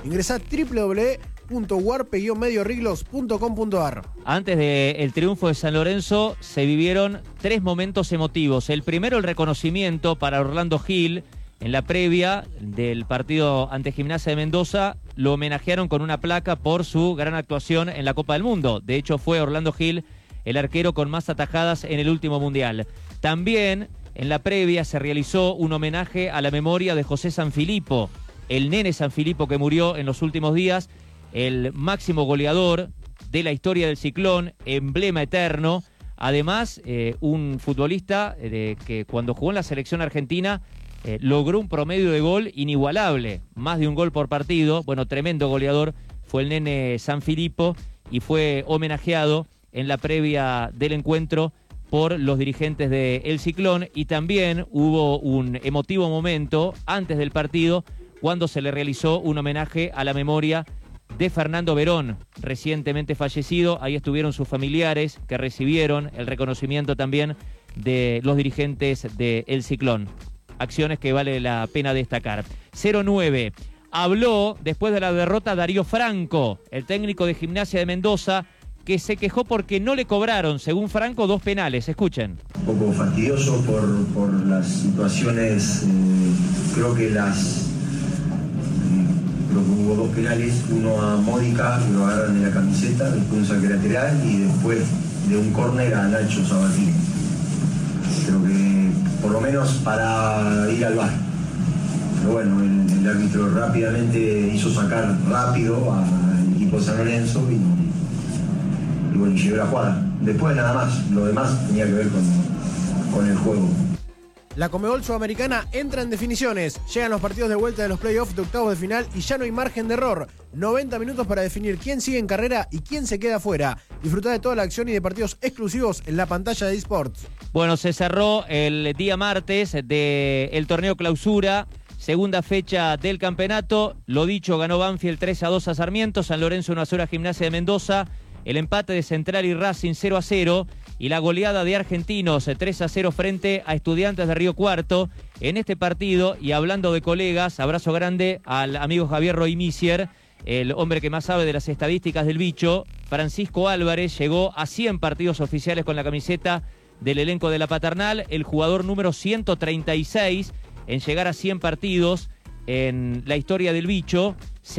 Ingresá www.warpe-medioriglos.com.ar. Antes del triunfo de San Lorenzo se vivieron 3 momentos emotivos. El primero, el reconocimiento para Orlando Gil. En la previa del partido ante Gimnasia de Mendoza lo homenajearon con una placa por su gran actuación en la Copa del Mundo. De hecho, fue Orlando Gil el arquero con más atajadas en el último Mundial. También en la previa se realizó un homenaje a la memoria de José Sanfilippo, el nene Sanfilippo que murió en los últimos días, el máximo goleador de la historia del Ciclón, emblema eterno. Además, un futbolista que cuando jugó en la selección argentina logró un promedio de gol inigualable, más de un gol por partido. Bueno, tremendo goleador fue el nene Sanfilippo y fue homenajeado en la previa del encuentro por los dirigentes de El Ciclón. Y también hubo un emotivo momento antes del partido cuando se le realizó un homenaje a la memoria de Fernando Verón, recientemente fallecido. Ahí estuvieron sus familiares que recibieron el reconocimiento también de los dirigentes de El Ciclón. Acciones que vale la pena destacar. 0-9. Habló después de la derrota Darío Franco, el técnico de Gimnasia de Mendoza, que se quejó porque no le cobraron, según Franco, 2 penales. Escuchen. Un poco fastidioso por las situaciones, creo que hubo 2 penales, uno a Módica, que lo agarran de la camiseta, después un saque lateral y después de un córner a Nacho Sabatini. Creo que por lo menos para ir al VAR. Pero bueno, el árbitro rápidamente hizo sacar rápido al equipo de San Lorenzo y bueno, llegó la jugada. Después nada más, lo demás tenía que ver con el juego. La Conmebol Sudamericana entra en definiciones. Llegan los partidos de vuelta de los playoffs de octavos de final y ya no hay margen de error. 90 minutos para definir quién sigue en carrera y quién se queda fuera. Disfrutá de toda la acción y de partidos exclusivos en la pantalla de eSports. Bueno, se cerró el día martes del torneo clausura, segunda fecha del campeonato. Lo dicho, ganó Banfield 3-2 a Sarmiento, San Lorenzo 1-0 a Gimnasia de Mendoza, el empate de Central y Racing 0-0 y la goleada de Argentinos 3-0 frente a Estudiantes de Río Cuarto. En este partido, y hablando de colegas, abrazo grande al amigo Javier Roymisier, el hombre que más sabe de las estadísticas del bicho. Francisco Álvarez llegó a 100 partidos oficiales con la camiseta del elenco de la Paternal, el jugador número 136 en llegar a 100 partidos en la historia del bicho,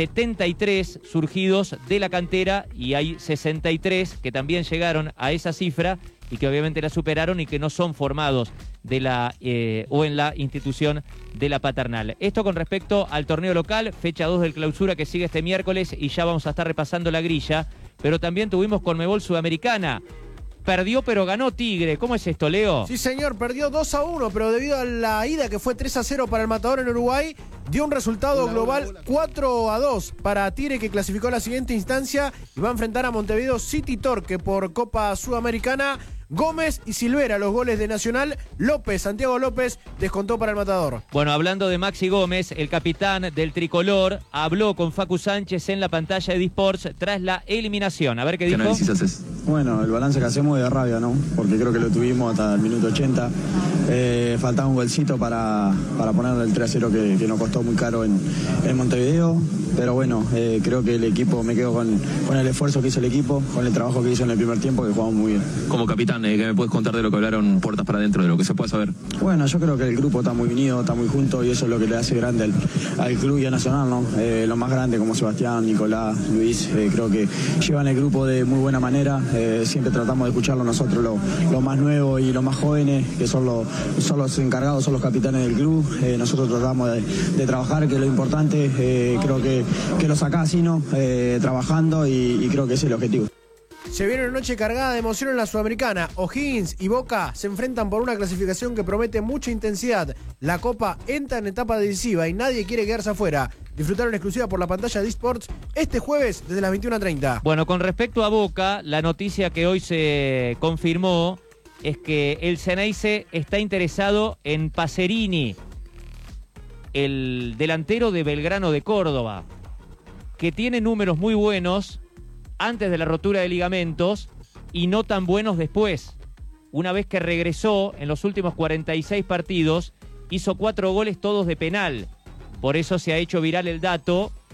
73 surgidos de la cantera y hay 63 que también llegaron a esa cifra y que obviamente la superaron y que no son formados de la o en la institución de la Paternal. Esto con respecto al torneo local, fecha 2 del clausura que sigue este miércoles y ya vamos a estar repasando la grilla, pero también tuvimos Conmebol Sudamericana. Perdió pero ganó Tigre. ¿Cómo es esto, Leo? Sí, señor, perdió 2-1, pero debido a la ida que fue 3-0 para el Matador en Uruguay, dio un resultado global 4-2 para Tigre, que clasificó a la siguiente instancia y va a enfrentar a Montevideo City Torque por Copa Sudamericana. Gómez y Silvera, los goles de Nacional. Santiago López descontó para el Matador. Bueno, hablando de Maxi Gómez, el capitán del tricolor habló con Facu Sánchez en la pantalla de eSports tras la eliminación. A ver qué dijo. ¿Qué análisis haces? Bueno, el balance que hacemos es de rabia, ¿no? Porque creo que lo tuvimos hasta el minuto 80. Faltaba un golcito para ponerle el 3-0 que nos costó muy caro en Montevideo. Pero bueno, creo que el equipo, me quedo con el esfuerzo que hizo el equipo, con el trabajo que hizo en el primer tiempo, que jugamos muy bien. Como capitán, ¿qué me puedes contar de lo que hablaron puertas para adentro, de lo que se puede saber? Bueno, yo creo que el grupo está muy unido, está muy junto y eso es lo que le hace grande al club y a Nacional, ¿no? Los más grandes como Sebastián, Nicolás, Luis, creo que llevan el grupo de muy buena manera. Siempre tratamos de escucharlo nosotros, los más nuevos y los más jóvenes, que son los encargados, son los capitanes del club. Nosotros tratamos de trabajar, que es lo importante. Creo que lo sacás así, ¿no? Trabajando y creo que ese es el objetivo. Se viene una noche cargada de emoción en la Sudamericana. O'Higgins y Boca se enfrentan por una clasificación que promete mucha intensidad. La Copa entra en etapa decisiva y nadie quiere quedarse afuera. Disfrutaron exclusiva por la pantalla de eSports este jueves desde las 21:30. Bueno, con respecto a Boca, la noticia que hoy se confirmó es que el Ceneice está interesado en Pacerini, el delantero de Belgrano de Córdoba, que tiene números muy buenos antes de la rotura de ligamentos y no tan buenos después. Una vez que regresó en los últimos 46 partidos, hizo 4 goles todos de penal. Por eso se ha hecho viral el dato